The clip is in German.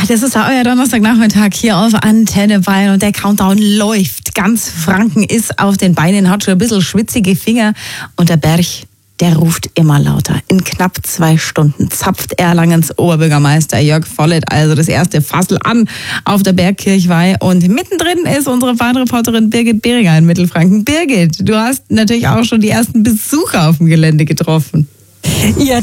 das ist euer Donnerstagnachmittag hier auf Antenne Bayern und der Countdown läuft. Ganz Franken ist auf den Beinen, hat schon ein bisschen schwitzige Finger und der Berg, der ruft immer lauter. In knapp 2 Stunden zapft Erlangens Oberbürgermeister Jörg Vollert also das erste Fassel an auf der Bergkirchweih. Und mittendrin ist unsere Bahnreporterin Birgit Behringer in Mittelfranken. Birgit, du hast natürlich auch schon die ersten Besucher auf dem Gelände getroffen. Ja,